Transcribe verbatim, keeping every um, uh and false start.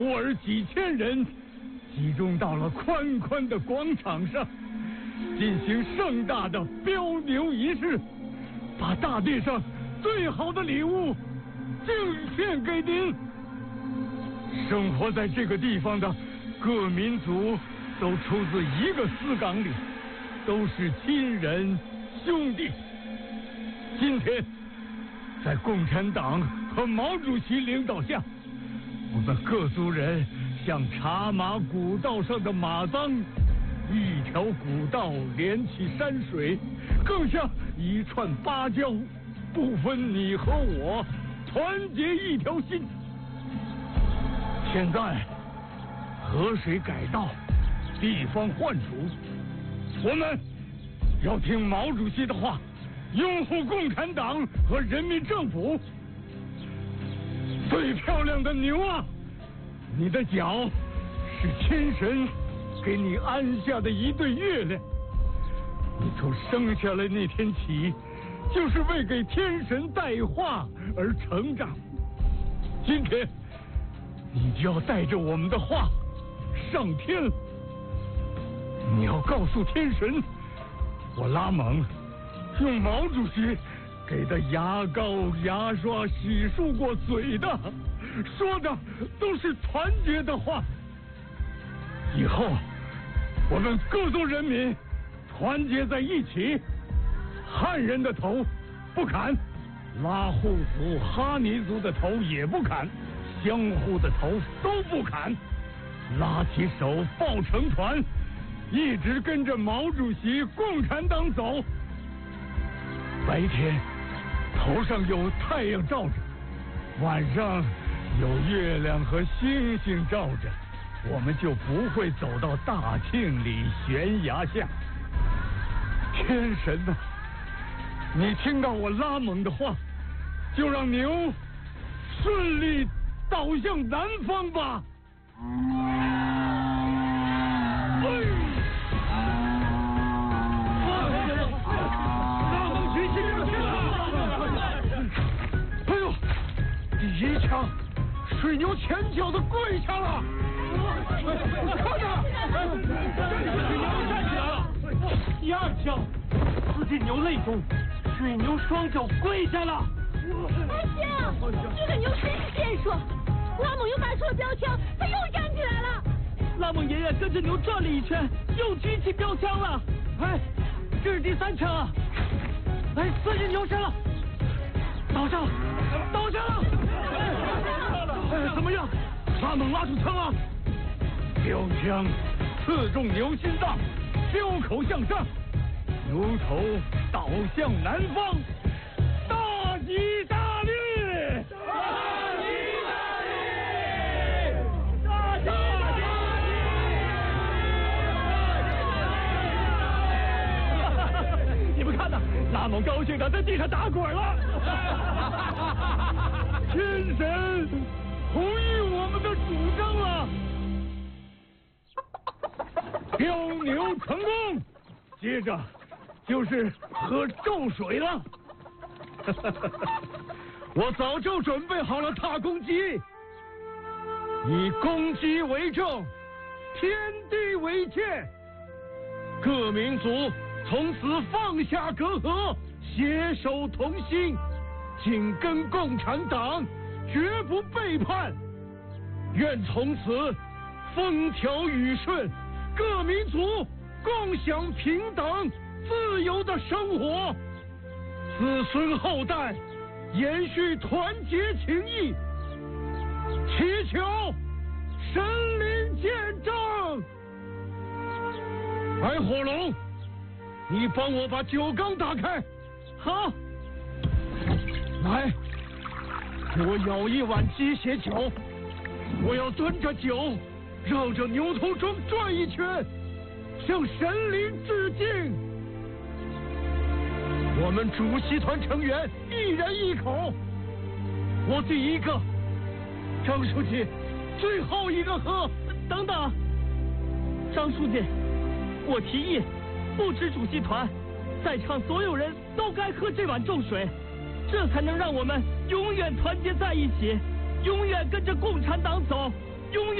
吾儿几千人集中到了宽宽的广场上，进行盛大的标牛仪式，把大地上最好的礼物敬献给您。生活在这个地方的各民族都出自一个丝岗里，都是亲人兄弟。今天，在共产党和毛主席领导下，我们各族人像茶马古道上的马鬃，一条古道连起山水，更像一串芭蕉，不分你和我，团结一条心。现在河水改道，地方换属，我们要听毛主席的话，拥护共产党和人民政府。最漂亮的牛啊，你的脚是天神给你安下的一对月亮，你从生下来那天起，就是为给天神带话而成长。今天你就要带着我们的话上天了，你要告诉天神，我拉蒙用毛主席给的牙膏、牙刷洗漱过嘴的，说的都是团结的话。以后我们各族人民团结在一起，汉人的头不砍，拉祜族、哈尼族的头也不砍，江户的头都不砍，拉起手抱成团，一直跟着毛主席共产党走。白天头上有太阳照着，晚上有月亮和星星照着，我们就不会走到大庆里悬崖下。天神啊，你听到我拉蒙的话，就让牛顺利倒向南方吧。一枪，水牛前脚的跪下了，看着，水牛站起来了。第二枪，刺进牛肋中，水牛双脚跪下了。 大兄，这个牛真是健硕，拉蒙又拔出了标枪，他又站起来了。 拉蒙爷爷跟着牛转了一圈，又举起标枪了。哎，这是第三枪啊！哎，刺进牛身了，倒下了，倒下了。哎，怎么样？拉蒙拉住枪了。 标枪刺中牛心脏，标口向上，牛头倒向南方。大吉大利！大吉大利！大吉大利！你们看呐，拉蒙高兴的在地上打滚了。 天神同意我们的主张了，标牛成功，接着就是喝咒水了。我早就准备好了大公鸡，以公鸡为证，天地为鉴，各民族从此放下隔阂，携手同心，紧跟共产党，绝不背叛。愿从此风调雨顺，各民族共享平等自由的生活，子孙后代延续团结情谊，祈求神灵见证。白火龙，你帮我把酒缸打开。 好。 来，给我舀一碗鸡血酒，我要端着酒，绕着牛头庄转一圈，向神灵致敬。我们主席团成员一人一口，我第一个，张书记最后一个喝。 等等，张书记，我提议，不止主席团，在场所有人都该喝这碗咒水，这才能让我们永远团结在一起，永远跟着共产党走， 永远。